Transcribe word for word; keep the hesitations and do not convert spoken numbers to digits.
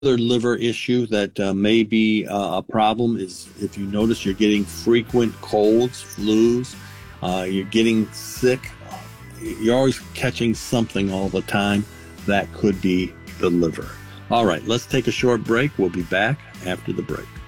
Another liver issue that uh, may be uh, a problem is if you notice you're getting frequent colds, flus, uh, you're getting sick, you're always catching something all the time, that could be the liver. All right, let's take a short break. We'll be back after the break.